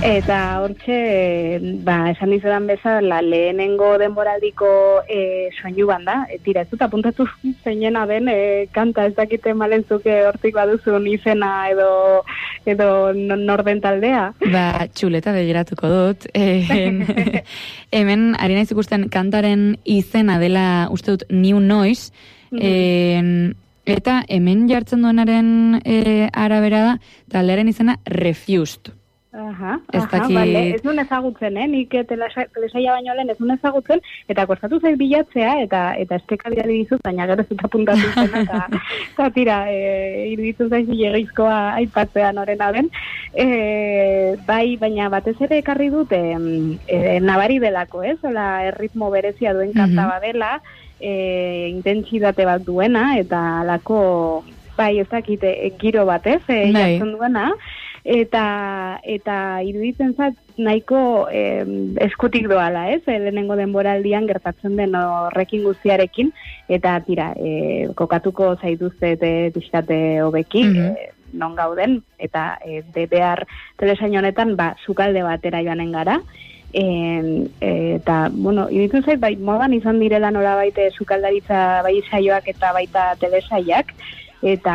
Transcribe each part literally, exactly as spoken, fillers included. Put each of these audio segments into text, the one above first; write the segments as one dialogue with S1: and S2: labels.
S1: Eta hortxe, ba, esan dizudan bezala, lehenengo denboraldiko e, soinu banda, e, tira, ez dut apuntatu zeinena den, e, kanta ez dakite malenzuke hortik baduzun izena edo edo norden taldea.
S2: Ba, txuleta begiratuko dut. E, hemen, ari naiz ikusten kantaren izena dela, uste dut, New Noise, mm-hmm. e, eta hemen jartzen duenaren e, arabera da, taldearen izena Refused.
S1: Aha, aha, bale, ez duen ezagutzen, eh? Nik telesaia baino lehen ez duen ezagutzen, eta kostatu zait bilatzea, eta eta esteka bidali dizut, baina gero zuta puntatu zen, eta, eta tira, e, iruditu zait zilegizkoa aipatzea norena den. E, bai, baina batez ere ekarri dut, e, e, nabari delako, ez? Ola, erritmo berezia duen kanta mm-hmm. badela, e, intentsitate bat duena, eta alako, bai, ez dakite, e, giro batez, e, jartzen duena, eta eta iruditzen zat nahiko eh, eskutik doala, ez? Lehenengo denboraldian gertatzen den horrekin guztiarekin, eta tira, eh, kokatuko zaituzte pixkate hobeki, mm-hmm. eh, non gauden, eta eh, de behar telesain honetan, ba, sukalde batera joanen gara, e, eta, bueno, iruditzen zait, bai, modan izan direla nola baite sukaldaritza bai saioak eta baita telesaiak, eta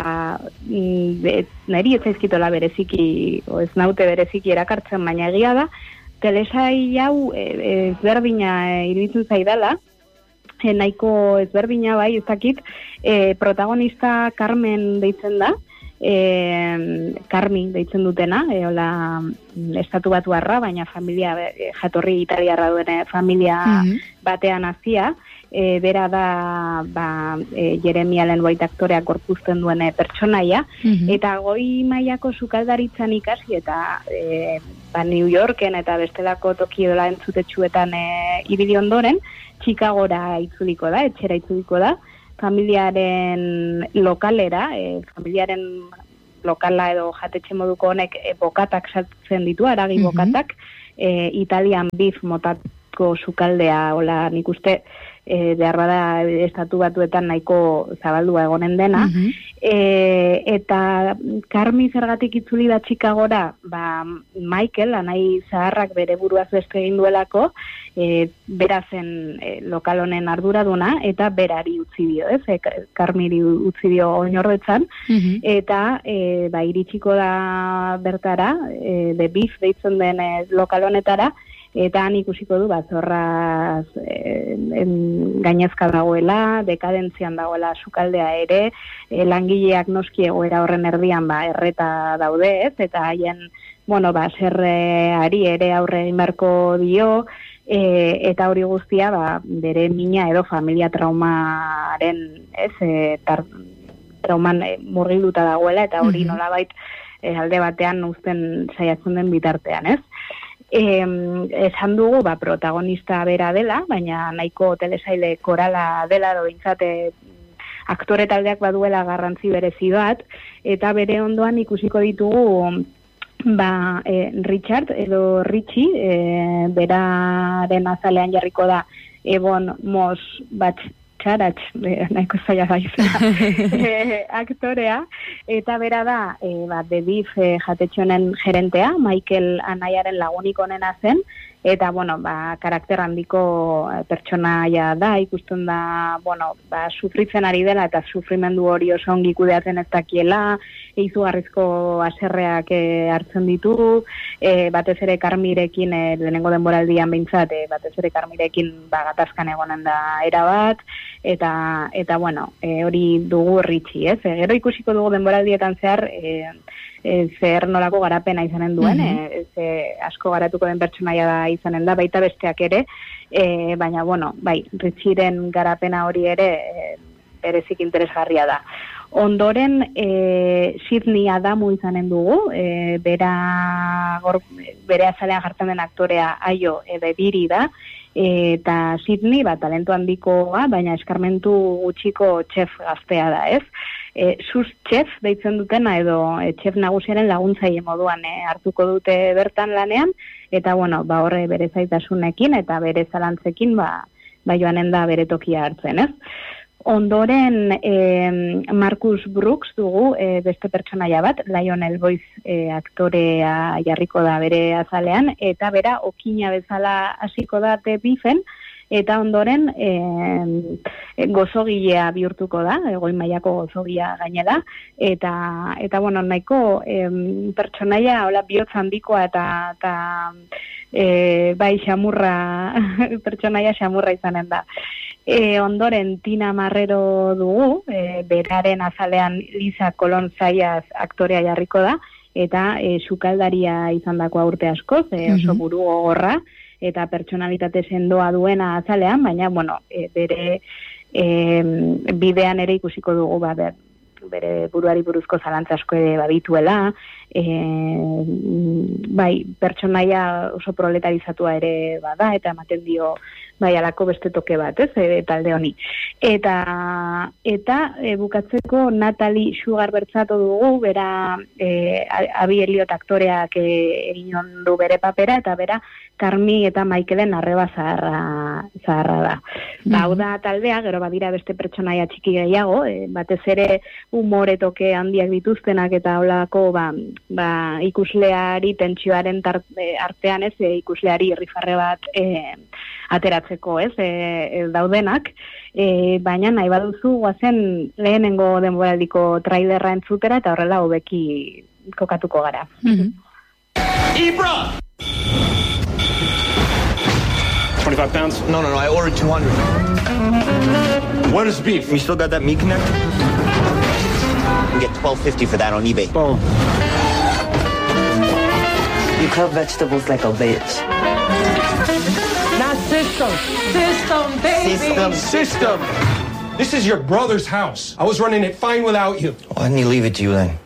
S1: mm, niri ez zaizkitola bereziki, o ez naute bereziki erakartzen, baina egia da, telesai hau ezberdina e, e, iruditzen zaidala, e, nahiko ezberdina bai, ez dakit, e, protagonista Carmen deitzen da, e, Carmi deitzen dutena, e, hola, estatu batuarra, baina familia, e, jatorri italiarra duen familia mm-hmm. batean hazia, E, bera da ba, e, Jeremia Allen White aktoreak gorpuzten duen pertsonaia, mm-hmm. eta goi mailako sukaldaritzan ikasi, eta e, ba, New Yorken eta bestelako toki edola entzutetxuetan e, ibili ondoren, Chicagora itzuliko da, etxera itzuliko da, familiaren lokalera, e, familiaren lokala edo jatetxe moduko honek e, bokatak saltzen ditu, aragi mm-hmm. bokatak, e, Italian beef motatko sukaldea, hola nik uste, E, behar bada estatu batuetan nahiko zabaldua egonen dena, mm-hmm. e, eta Carmi zergatik itzuli da Chicagora, ba, Michael, anai zaharrak bere buruaz beste egin duelako, e, bera zen e, lokal honen arduraduna, eta berari utzi dio, ez? E, Carmiri utzi dio oinordetzan, mm-hmm. eta e, ba, iritsiko da bertara, e, de beef deitzen den e, lokal honetara, eta han ikusiko du bat zorraz eh, gainezka dagoela, dekadentzian dagoela sukaldea ere, eh, langileak noski egoera horren erdian ba, erreta daude, ez? Eta haien, bueno, ba, zerreari ere aurre egin beharko dio, eh, eta hori guztia ba, bere mina edo familia traumaren, ez, eh, tar, trauman eh, murgilduta dagoela, eta hori mm-hmm. nolabait eh, alde batean uzten saiatzen den bitartean, ez? Eh, esan dugu ba, protagonista bera dela, baina nahiko telesaile korala dela dointzate aktore taldeak baduela garrantzi berezi bat, eta bere ondoan ikusiko ditugu ba, eh, Richard edo Richie, eh, beraren azalean jarriko da Ebon Moss bat Txaratx, nahiko zaila daizela, e, aktorea, eta bera da, e, ba, The Beef e, jatetxonen gerentea, Michael anaiaren lagunik onena zen, eta, bueno, ba, karakter handiko pertsonaia da, ikusten da, bueno, ba, sufritzen ari dela, eta sufrimendu hori oso ongi kudeatzen ez dakiela, izugarrizko haserreak e, hartzen ditu, e, batez ere Carmirekin, e, lehenengo denboraldian behintzat, e, batez ere Carmirekin ba, gatazkan egonen da erabat, eta, eta bueno, e, hori dugu Richie, ez? E, gero ikusiko dugu denboraldietan zehar, e, e, zer nolako garapena izanen duen, mm-hmm. e, e, asko garatuko den pertsonaia da izanen da, baita besteak ere, e, baina, bueno, bai, Richieren garapena hori ere e, berezik interesgarria da. Ondoren, e, Sidney Adamu izanen dugu, e, bera, gor, bere azalean jartzen den aktorea Aio edo Biri da, e, eta Sidney, ba, talentu handikoa, baina eskarmentu gutxiko chef gaztea da, ez? E, sus chef deitzen dutena edo e, chef nagusiaren laguntzaile moduan e, hartuko dute bertan lanean, eta bueno, ba, horre bere zaitasunekin eta bere zalantzekin, ba, ba joanen da bere tokia hartzen, ez? Ondoren eh, Marcus Brooks dugu eh, beste pertsonaia bat, Lionel Boyce eh, aktorea jarriko da bere azalean, eta bera okina bezala hasiko da bifen, eta ondoren eh, gozogilea bihurtuko da, goi mailako gozogilea gainera, eta, eta bueno, nahiko eh, pertsonaia hola bihotz handikoa eta, eta eh, bai xamurra, pertsonaia xamurra izanen da. E, ondoren Tina Marrero dugu, e, beraren azalean Lisa Colón Zayas aktorea jarriko da, eta e, sukaldaria izan dako urte askoz, e, oso buru gogorra, eta pertsonalitate sendoa duena azalean, baina, bueno, e, bere e, bidean ere ikusiko dugu, ba, ber, bere buruari buruzko zalantza asko ere badituela, e, bai, pertsonaia oso proletarizatua ere bada, eta ematen dio bai, alako beste toke bat, ez, e, talde honi. Eta, eta e, bukatzeko Natalie Sugar bertzatu dugu, bera e, Abi Elliot aktoreak e, egin ondu bere papera, eta bera Carmi eta Michaelen arreba zaharra, zaharra da. Mm. Hau da taldea, gero badira beste pertsonaia txiki gehiago, e, batez ere umore toke handiak dituztenak eta holako ba, ba, ikusleari tentsioaren tar, e, artean ez, e, ikusleari irrifarre bat e, ateratzeko, ez, e, e, daudenak, e, baina nahi baduzu guazen lehenengo denboraldiko trailerra entzutera eta horrela hobeki kokatuko gara.
S3: Mm-hmm. Ibra! twenty-five pounds?
S4: No, no, no, I ordered two hundred.
S3: What is beef?
S4: You still got that meat connect? You get twelve fifty for that on eBay.
S3: Boom.
S5: You cut vegetables like a bitch. Not system. System, baby.
S4: System.
S3: System. This is your brother's house. I was running it fine without you.
S4: Why didn't he leave it to you then?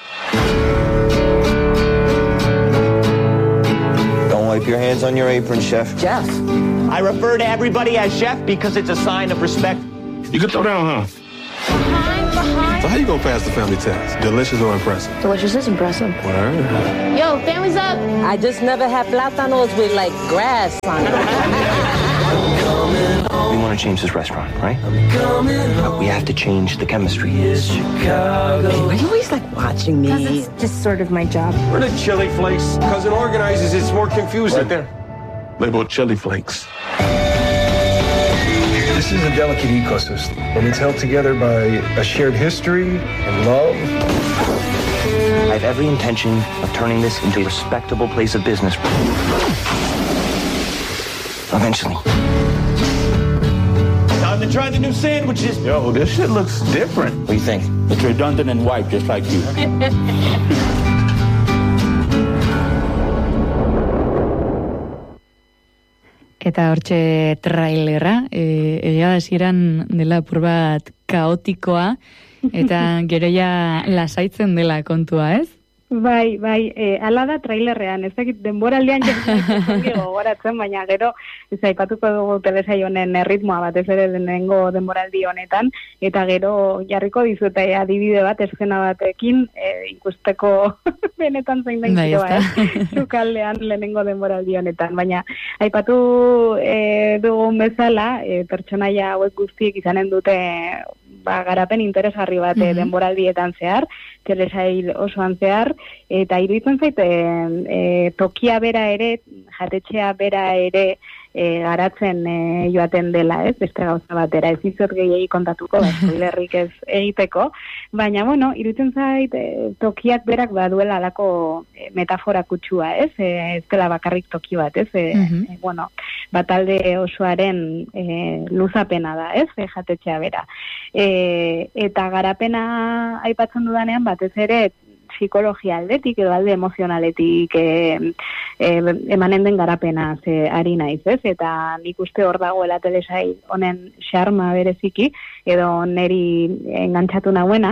S4: Don't wipe your hands on your apron, chef.
S5: Jeff.
S4: I refer to everybody as chef because it's a sign of respect.
S3: You could throw down, huh?
S6: Behind, behind.
S3: So how you gonna pass the family test? Delicious or impressive?
S6: Delicious is impressive.
S3: Word.
S6: Yo, family's up.
S5: I just never had plátanos with like grass on it.
S4: We want to change this restaurant, right? But we have to change the chemistry.
S5: Why are you always like watching me?
S6: Because it's just sort of my job.
S3: Where the chili flakes? Cousin organizes, it's more confusing. Right there. Labeled chili flakes.
S7: This is a delicate ecosystem, and it's held together by a shared history and love.
S4: I have every intention of turning this into a respectable place of business. Eventually. Time to try the new sandwiches.
S8: Yo, this shit looks different.
S4: What do you think?
S8: It's redundant and white, just like you.
S2: Eta hortxe trailera, e, egia da ziren dela apur bat kaotikoa, eta gero ja lasaitzen dela kontua, ez?
S1: Bai, bai, e, ala da trailerrean, ez dakit denboraldian jatzen gogoratzen, baina gero ez aipatuko dugu telesail honen erritmoa bat ez ere denengo denboraldi honetan, eta gero jarriko dizueta adibide bat, eskena batekin, e, ikusteko benetan zein da inzioa, eh? Zukaldean lehenengo denboraldi honetan, baina aipatu e, dugun bezala, e, pertsonaia hauek guztiek izanen dute ba, garapen interesgarri bat mm-hmm. denboraldietan zehar, telesail osoan zehar, eta iruditzen zait, e, e, tokia bera ere, jatetxea bera ere e, garatzen e, joaten dela, ez, beste gauza batera, ez izot gehiagi kontatuko, bat, spoilerrik ez egiteko, baina, bueno, iruditzen zait, e, tokiak berak baduela alako e, metafora kutsua, ez, e, ez dela bakarrik toki bat, ez, e, mm-hmm. e, bueno, batalde osoaren e, luzapena da, ez, e, jatetxea bera. E, eta garapena aipatzen dudanean, batez ere, psikologia aldetik edo alde emozionaletik e, e, emanen den garapena ze ari naiz, ez? Eta nik uste hor dagoela telesail honen xarma bereziki edo neri engantzatu nauena,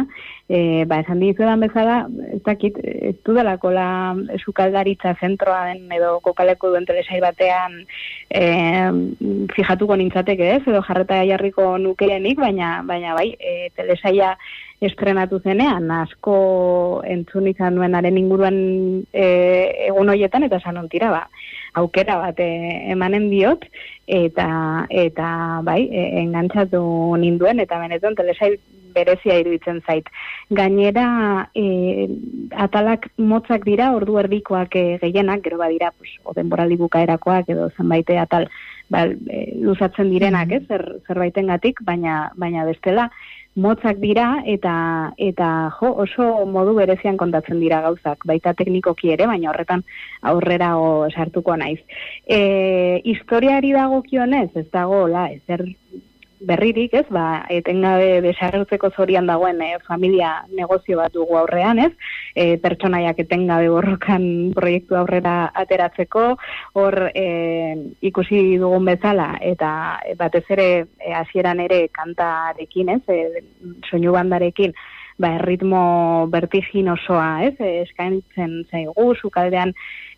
S1: E, ba, esan dizuetan bezala, ez dakit, ez dudalako la sukaldaritza zentroa den edo kokaleko duen telesail batean e, fijatuko nintzateke ez, edo jarreta jarriko nukeenik, baina, baina bai, e, telesaila estrenatu zenean, asko entzun izan duenaren inguruan e, egun horietan, eta esan ontira, ba, aukera bat e, emanen diot, eta, eta bai, e, engantzatu ninduen, eta benetan telesail berezia iruditzen zait. Gainera, e, atalak motzak dira, ordu erdikoak e, gehienak, gero badira, pues, o denboraldi bukaerakoak, edo zenbait atal ba, e, luzatzen direnak, ez, zer, zerbaitengatik, baina, baina bestela, motzak dira, eta, eta jo, oso modu berezian kontatzen dira gauzak, baita teknikoki ere, baina horretan aurrera o, sartuko naiz. E, historiari dagokionez, ez dago, la, ezer berririk, ez, ba, etengabe desagertzeko zorian dagoen e, familia negozio bat dugu aurrean, ez, e, pertsonaiak etengabe borrokan proiektu aurrera ateratzeko, hor e, ikusi dugun bezala, eta e, batez ere e, hasieran ere kantarekin, ez, e, soinu bandarekin, ba, erritmo vertiginosoa, ez, e, eskaintzen zaigu, sukaldean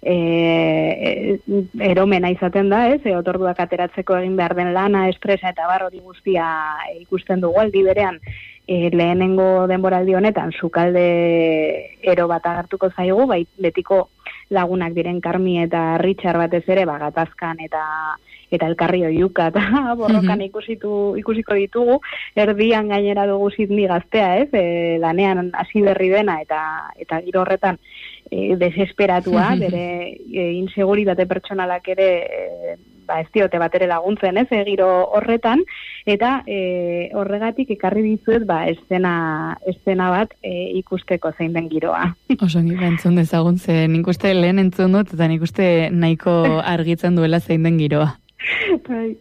S1: E, eromena izaten da, ez, e, otorduak ateratzeko egin behar den lana, estresa eta barrori guztia ikusten dugu aldi berean, e, lehenengo denboraldi honetan sukalde ero bat agertuko zaigu, bai, betiko lagunak diren Karmi eta Richard batez ere, ba, gatazkan eta eta elkarri oiuka eta borrokan ikusitu, ikusiko ditugu, erdian gainera dugu Sidney gaztea, ez, e, lanean hasi berri dena eta eta giro horretan e, desesperatua, bere e, inseguritate pertsonalak ere e, ba, ez diote bat ere laguntzen, ez, e, giro horretan, eta e, horregatik ekarri dizuet, ba, estena, estena bat e, ikusteko zein den giroa.
S2: Oso nire entzun dezagun, ze nik uste lehen entzun dut, eta nik uste nahiko argitzen duela zein den giroa.
S1: Right.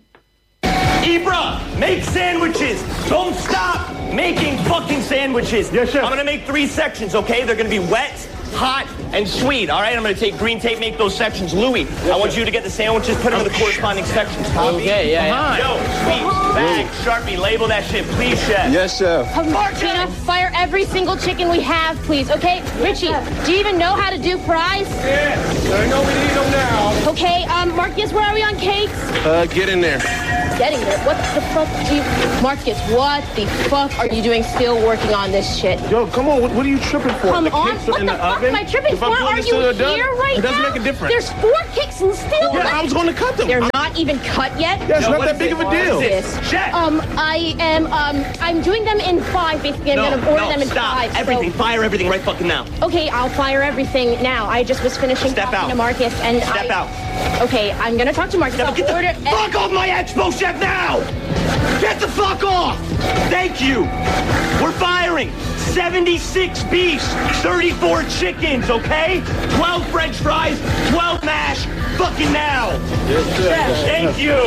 S9: Ibra, make sandwiches. Don't stop making fucking sandwiches.
S3: Yes, chef.
S9: I'm going to make three sections, okay? They're going to be wet, hot, and sweet. All right, I'm going to take green tape, make those sections. Louis, yes, I want sir. you to get the sandwiches, put them in the corresponding sections. Copy?
S8: Okay, yeah, yeah.
S9: Yo, sweet, bag, Sharpie, label that shit, please, chef.
S3: Yes, chef.
S6: Martina, fire every single chicken we have, please, okay? Richie, do you even know how to do fries?
S3: Yeah, I know we need them now.
S6: Okay, um, Marcus, where are we on cakes?
S3: Uh, get in there.
S6: Getting there. What the fuck do you... Marcus, what the fuck are you doing still working on this shit?
S3: Yo, come on, what, what are you tripping for?
S6: Come
S3: the
S6: on,
S3: cakes are
S6: what
S3: in
S6: the,
S3: the
S6: fuck
S3: oven?
S6: am I tripping
S3: if
S6: for?
S3: I'm
S6: Are you here
S3: done,
S6: right
S3: it doesn't
S6: now?
S3: make a difference.
S6: There's four cakes and still...
S3: Yeah, I was going to cut them.
S6: They're
S3: I,
S6: not even cut yet?
S3: Yeah, it's
S9: no,
S3: not that big
S9: it?
S3: of a deal.
S6: Yes.
S9: Chef.
S6: Um, I am, um, I'm doing them in five, basically. I'm
S9: no,
S6: gonna order
S9: no,
S6: them in
S9: stop.
S6: five.
S9: Everything,
S6: so...
S9: fire everything right fucking now.
S6: Okay, I'll fire everything now. I just was finishing
S9: Step
S6: talking
S9: out.
S6: to Marcus and
S9: Step
S6: I...
S9: out.
S6: Okay, I'm gonna talk to Marcus.
S9: Now
S6: I'll
S9: get the
S6: order...
S9: fuck off my expo chef now! Get the fuck off! Thank you! We're firing seventy-six beefs, thirty-four chickens, okay? twelve french fries, twelve mash, fucking now!
S3: Yes, sir.
S9: Chef, thank you!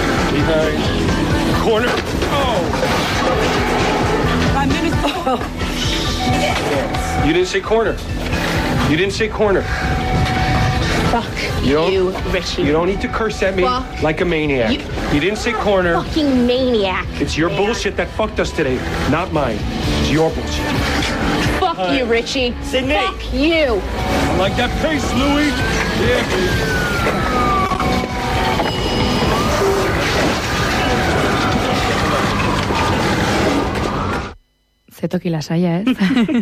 S3: Behind. Corner. Oh.
S5: I'm gonna... Oh.
S3: You didn't say corner. You didn't say corner.
S6: Fuck
S3: You,
S6: you, Richie.
S3: You don't need to curse at me
S6: Fuck
S3: like a maniac.
S6: you.
S3: You didn't say corner.
S6: Fucking maniac.
S3: It's your
S6: man.
S3: bullshit that fucked us today, not mine. It's your bullshit.
S6: Fuck uh, you, Richie.
S9: Sydney.
S6: Fuck you.
S3: I like that pace, Louis. Yeah, baby.
S2: Zetoki lasaia, ez?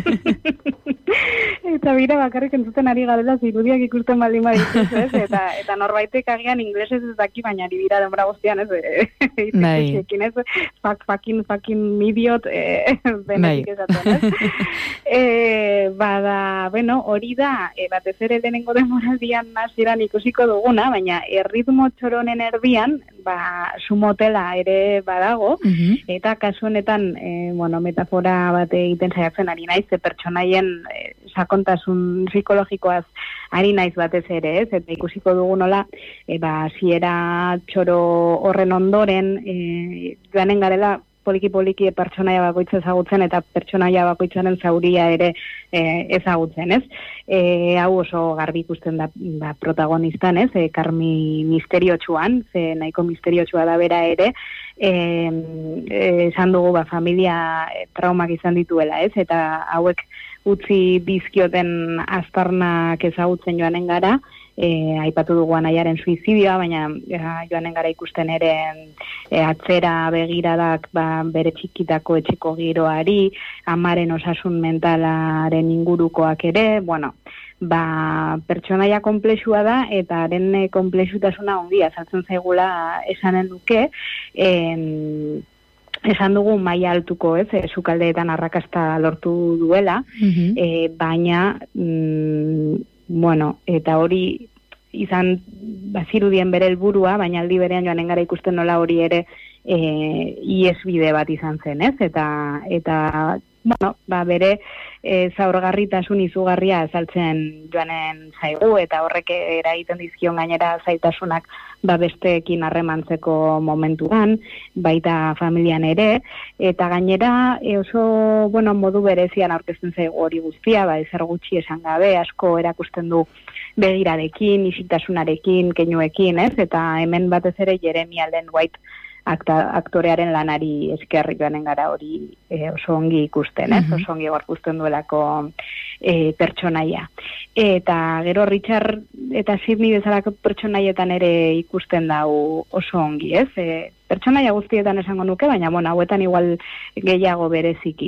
S1: Eta bira bakarrik entzuten ari garela zirudiak ikusten baldin badituz, ez? Eta, eta norbaitek agian inglesez ez daki, baina ari dira denbora guztian, ez?
S2: Bai.
S1: ez? Fuck, fucking, fucking idiot, eh, benetik esaten, ez? e, bada, bueno, hori da, e, batez ere lehenengo denboraldian hasieran ikusiko duguna, baina erritmo txoronen erdian, ba, sumotela ere badago, uh-huh. eta kasu honetan, e, bueno, metafora bat egiten saiatzen ari naiz, ze pertsonaien e, sakontasun psikologikoaz ari naiz batez ere, ez? Eta ikusiko dugu nola, e, ba, hasiera txoro horren ondoren, e, joanen garela poliki-poliki pertsonaia bakoitza ezagutzen eta pertsonaia bakoitzaren zauria ere e, ezagutzen, ez? E, hau oso garbi ikusten da ba, protagonistan, ez? E, Karmi misteriotsuan, ze nahiko misteriotsua da bera ere, e, e, esan dugu ba, familia traumak izan dituela, ez? Eta hauek utzi dizkioten aztarnak ezagutzen joanen gara, E, aipatu dugu anaiaren suizidioa, baina ja, joanen gara ikusten ere e, atzera begiradak ba, bere txikitako etxeko giroari, amaren osasun mentalaren ingurukoak ere, bueno, ba, pertsonaia konplexua da, eta haren konplexutasuna ongi azaltzen zaigula esanen duke, em, esan dugu maila altuko, ez, e, sukaldeetan arrakasta lortu duela, mm-hmm. e, baina mm, bueno, eta hori izan bazirudien bere helburua, baina aldi berean joanen gara ikusten nola hori ere e, iesbide bat izan zen, ez? Eta, eta bueno, ba, bere e, zaurgarritasun izugarria azaltzen joanen zaigu, eta horrek eragiten dizkion gainera zaitasunak ba, besteekin harremantzeko momentuan, baita familian ere, eta gainera e, oso bueno, modu berezian aurkezten zaigu hori guztia, ba, ezer gutxi esan gabe, asko erakusten du begirarekin, isitasunarekin, keinuekin, ez? Eta hemen batez ere Jeremy Allen White akta, aktorearen lanari eskerri joanen gara hori e, oso ongi ikusten, ez? Mm-hmm. Oso ongi gorpuzten duelako e, pertsonaia. Eta gero Richard eta Sidney bezalako pertsonaietan ere ikusten dau oso ongi, ez? E, pertsonaia guztietan esango nuke, baina bueno, hauetan igual gehiago bereziki.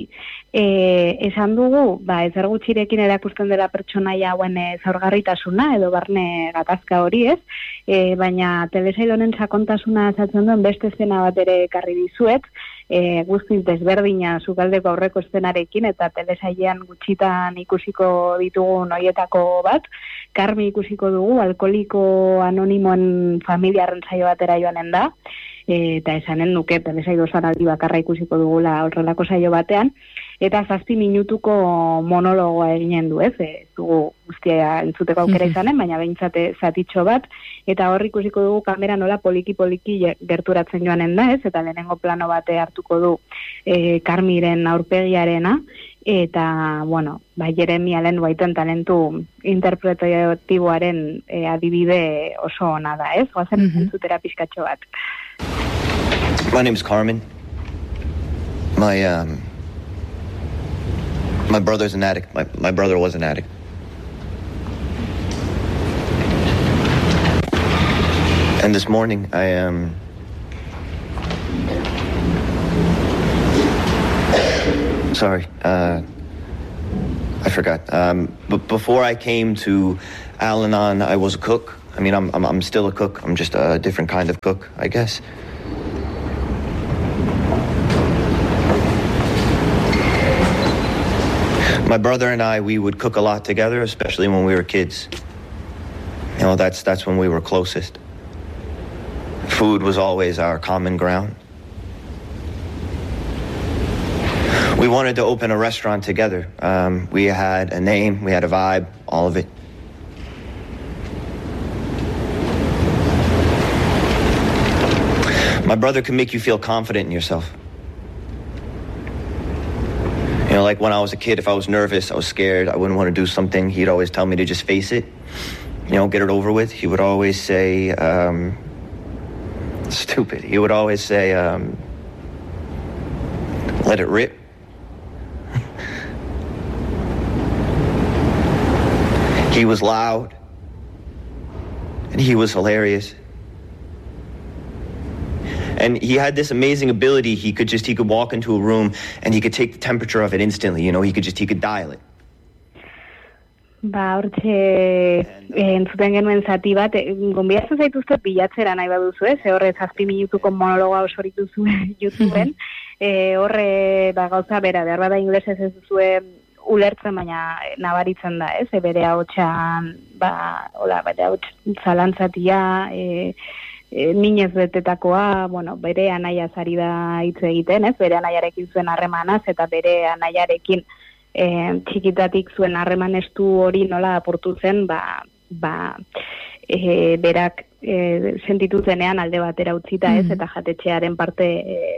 S1: E, esan dugu, ba, ezer gutxirekin erakusten dela pertsonaia hauen e, zaurgarritasuna edo barne gatazka hori, ez? E, baina telesail honen sakontasuna azaltzen duen beste eszena bat ere ekarri dizuet, e, guztiz desberdina sukaldeko aurreko eszenarekin, eta telesailean gutxitan ikusiko ditugun hoietako bat, Karmi ikusiko dugu, alkoholiko anonimoen familiaren saio batera joanen da, e, eta esanen nuke telesail osoan aldi bakarra ikusiko dugula horrelako saio batean, eta zazpi minutuko monologoa eginen du, ez? Ez dugu guztia entzuteko aukera izanen, baina behintzate zatitxo bat, eta hor ikusiko dugu kamera nola poliki-poliki gerturatzen joanen da, ez? Eta lehenengo plano bate hartuko du e, Karmiren aurpegiarena, eta, bueno, ba, Jeremy Allen Whiteen talentu interpretatiboaren e, adibide oso ona da, ez? Goazen mm-hmm. entzutera pixkatxo bat.
S4: My name is Carmen. My, um... My brother's an addict. My, my brother was an addict. And this morning, I um, sorry, uh, I forgot. Um, but before I came to Al-Anon, I was a cook. I mean, I'm, I'm I'm still a cook. I'm just a different kind of cook, I guess. My brother and I, we would cook a lot together, especially when we were kids. You know, that's that's when we were closest. Food was always our common ground. We wanted to open a restaurant together. Um, we had a name, we had a vibe, all of it. My brother can make you feel confident in yourself. You know, like when I was a kid, if I was nervous, I was scared, I wouldn't want to do something, he'd always tell me to just face it, you know, get it over with. He would always say, um, stupid, he would always say, um, let it rip. He was loud, and he was hilarious. And he had this amazing ability, he could just, he could walk into a room and he could take the temperature of it instantly, you know, he could just, he could dial it.
S1: Ba, hortxe, entzuten genuen zati bat, gonbidatzen zaituzte bilatzera nahi baduzu, ez? Horre zazpi minutuko monologa osorik duzu YouTubeen, e, horre ba, gauza bera, behar bada inglesez ez duzue ulertzen, baina nabaritzen da, ez? E, bere hautsan, ba, hola, bere hauts zalantzatia, e, E, minez betetakoa, bueno, bere anaia zari da hitz egiten, ez? Bere anaiarekin zuen harremanaz eta bere anaiarekin e, txikitatik zuen harreman estu hori nola apurtu zen, ba, ba e, berak e, sentitu zenean alde batera utzita, ez? Eta jatetxearen parte e,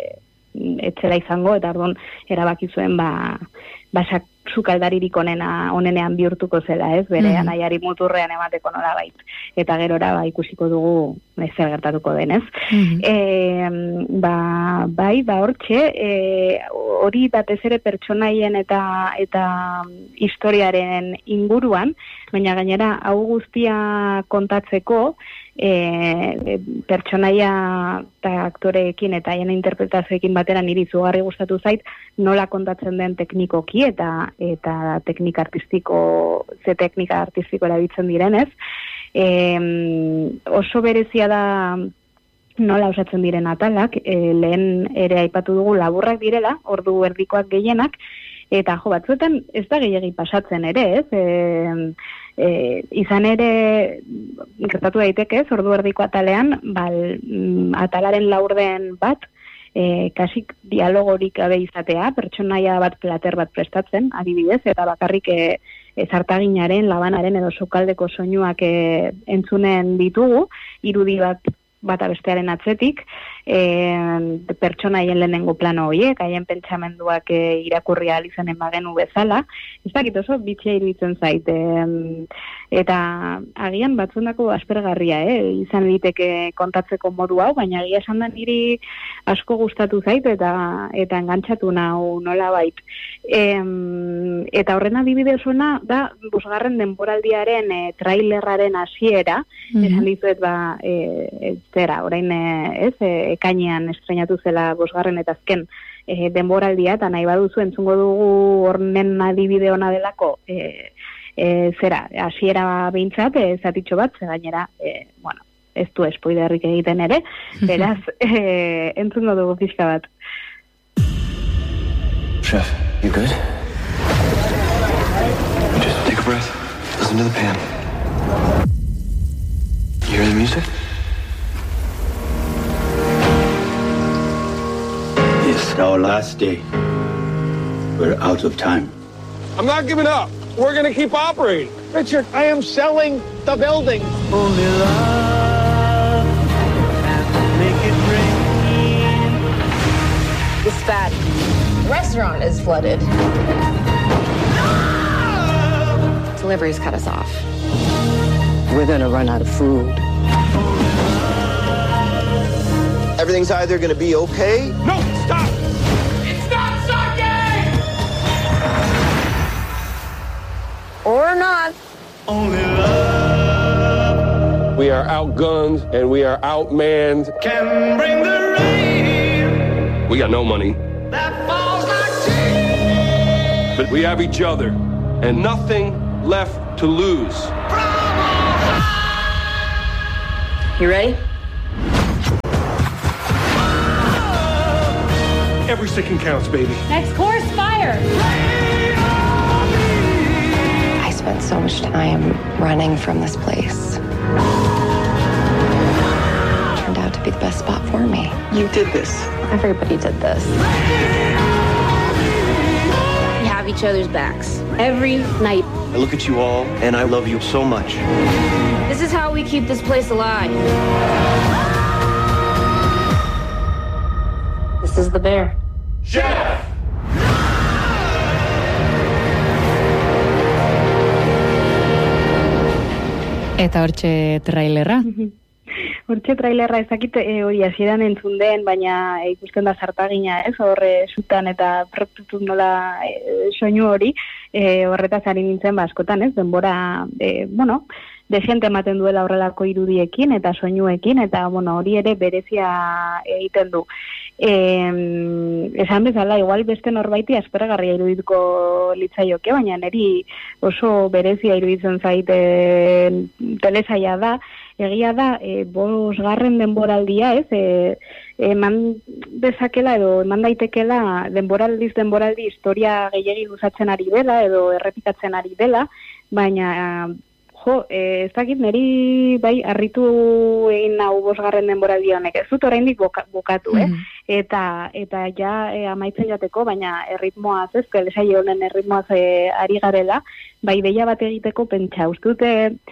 S1: etzela izango, eta orduan erabaki zuen ba, basak sukaldaririk onena onenean bihurtuko zela, ez, bere mm. anaiari muturrean emateko nola bait. Eta gerora ba, ikusiko dugu zer gertatuko denez. Mm. E, ba, bai, ba, hortxe, e, hori batez ere pertsonaien eta eta historiaren inguruan, baina gainera hau guztia kontatzeko, E, pertsonaia eta aktoreekin eta haien interpretazioekin batera niri izugarri gustatu zait nola kontatzen den teknikoki eta eta teknika artistiko ze teknika artistiko erabiltzen direnez. E, oso berezia da nola osatzen diren atalak, e, lehen ere aipatu dugu laburrak direla, ordu erdikoak gehienak, eta jo, batzuetan ez da gehiegi pasatzen ere, ez? E, e, izan ere gertatu daiteke, ez, ordu erdiko atalean, bal, atalaren laurden bat, e, kasik dialogorik gabe izatea, pertsonaia bat plater bat prestatzen, adibidez, eta bakarrik e, zartaginaren, labanaren edo sokaldeko soinuak e, entzunen ditugu, irudi bat bata bestearen atzetik, e, pertsonaien lehenengo plano horiek, haien pentsamenduak e, irakurri ahal izanen bagenu bezala, ez dakit oso bitxia iruditzen zait, e, eta agian batzundako aspergarria, eh? Izan liteke kontatzeko modu hau, baina agia esan da niri asko gustatu zait, eta eta engantzatu nau nola bait. E, eta horren adibidez ona da, bosgarren denboraldiaren e, trailerraren hasiera, mm-hmm. esan dizuet ba, e, zera, orain ez, e, ekainean estrenatu zela bosgarren eta azken e, denboraldia, eta nahi baduzu entzungo dugu horren adibide ona delako, e, e, zera, hasiera behintzat, e, zatitxo bat, ze gainera, e, bueno, ez du spoilerrik egiten ere, beraz, e, entzungo dugu pixka bat.
S10: Chef, you good? Just take a breath, listen to the pan. You hear the music?
S8: It's our last day. We're out of time.
S3: I'm not giving up. We're going to keep operating.
S9: Richard, I am selling the building.
S11: Only love can make it rain.
S6: It's bad. The restaurant is flooded. No! Deliveries cut us off.
S5: We're gonna run out of food.
S4: Everything's either gonna be okay.
S9: No, stop! It's not sucking!
S6: Or not.
S11: Only love.
S3: We are outgunned and we are outmanned.
S11: Can bring the rain.
S3: We got no money.
S11: That falls like tea.
S3: But we have each other and nothing left to lose.
S6: You ready?
S3: Every second counts, baby.
S12: Next course, fire!
S13: I spent so much time running from this place. It turned out to be the best spot for me.
S5: You did this.
S13: Everybody did this.
S6: We have each other's backs. Every night.
S4: I look at you all, and I love you so much.
S6: This is how we keep this place alive. This is the bear.
S9: Chef!
S2: Eta hortxe trailerra.
S1: Hortxe trailerra ezakit e, hori hasieran entzun den, baina e, ikusten da zartagina, ez? Horre sutan eta preptutun nola e, soinu hori, e, horretaz ari nintzen ba askotan, ez? Denbora, e, bueno, desiente ematen duela horrelako irudiekin eta soinuekin, eta bueno, hori ere berezia egiten du. E, esan bezala, igual beste norbaiti aspergarria irudituko litzaioke, baina niri oso berezia iruditzen zaite telesaia da, egia da, e, bosgarren denboraldia, ez, e, eman dezakela edo eman daitekela denboraldiz denboraldi historia gehiegi luzatzen ari dela edo errepikatzen ari dela, baina jo, e, ez dakit niri bai harritu egin nau bosgarren denboraldi honek, ez dut oraindik boka, bukatu, eh? Mm. Eta eta ja e, amaitzen jateko, baina erritmoaz, ez, telesaile honen erritmoaz e, ari garela, bai deia bat egiteko pentsa, uste dute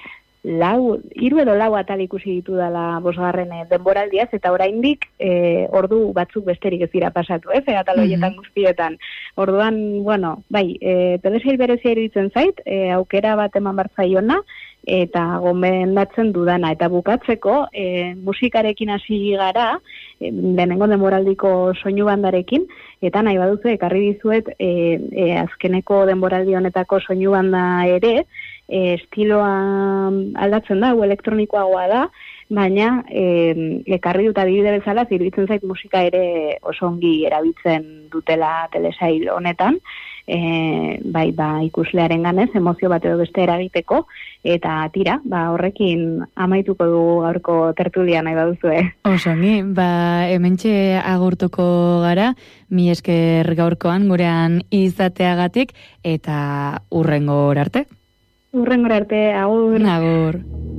S1: lau, hiru edo lau atal ikusi ditu dela bosgarren denboraldiaz, eta oraindik e, ordu batzuk besterik ez dira pasatu, ez, atal horietan mm-hmm. guztietan. Orduan, bueno, bai, e, telesail berezia iruditzen zait, e, aukera bat eman bartzaiona, eta gomendatzen dudana. Eta bukatzeko, e, musikarekin hasi gara, e, lehenengo denboraldiko soinu bandarekin, eta nahi baduzu ekarri dizuet e, e, azkeneko denboraldi honetako soinu banda ere, E, estiloa aldatzen da, o elektronikoagoa da, baina e, ekarri dut adibide bezala, zirbitzen zait musika ere oso ongi erabiltzen dutela telesail honetan, e, bai, ba, ikuslearen ganez, emozio bat edo beste eragiteko, eta tira, ba, horrekin amaituko du gaurko tertulia nahi baduzue.
S2: Oso ongi, ba, hementxe agurtuko gara, mi esker gaurkoan gurean izateagatik, eta urrengo arte.
S1: Urrengora arte, agur.
S2: Agur.